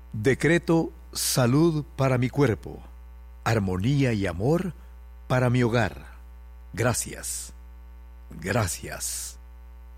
Decreto salud para mi cuerpo, armonía y amor para mi hogar. Gracias, gracias.